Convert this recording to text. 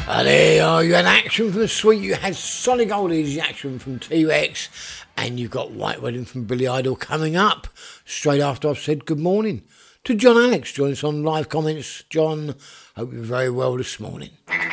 There you are. You had action from the Sweet. You had Solid Goldie's action from T-Rex. And you've got White Wedding from Billy Idol coming up straight after I've said good morning to John Alex. Join us on live comments. John, hope you're very well this morning.